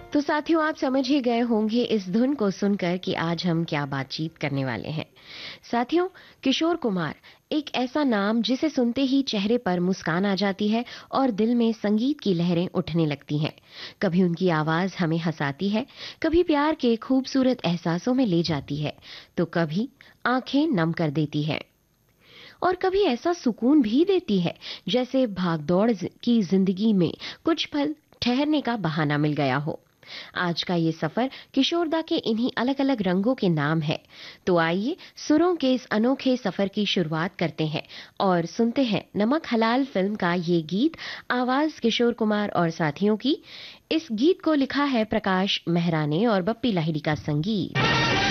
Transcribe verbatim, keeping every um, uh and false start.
तो साथियों, आप समझ ही गए होंगे इस धुन को सुनकर कि आज हम क्या बातचीत करने वाले हैं। साथियों, किशोर कुमार एक ऐसा नाम जिसे सुनते ही चेहरे पर मुस्कान आ जाती है और दिल में संगीत की लहरें उठने लगती हैं। कभी उनकी आवाज हमें हंसाती है, कभी प्यार के खूबसूरत एहसासों में ले जाती है, तो कभी आंखें नम कर देती है और कभी ऐसा सुकून भी देती है जैसे भागदौड़ की जिंदगी में कुछ पल ठहरने का बहाना मिल गया हो। आज का ये सफर किशोरदा के इन्हीं अलग अलग रंगों के नाम है। तो आइए सुरों के इस अनोखे सफर की शुरुआत करते हैं और सुनते हैं नमक हलाल फिल्म का ये गीत। आवाज किशोर कुमार और साथियों की। इस गीत को लिखा है प्रकाश मेहरा ने और बप्पी लाहिड़ी का संगीत।